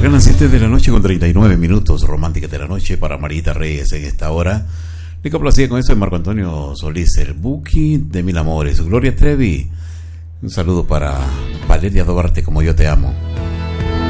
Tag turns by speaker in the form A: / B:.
A: Marcan las 7 de la noche con 39 minutos. Romántica de la noche para Marita Reyes en esta hora. Le complacía con eso de Marco Antonio Solís, el Buki de Mil Amores. Gloria Trevi, un saludo para Valeria Duarte, como yo te amo.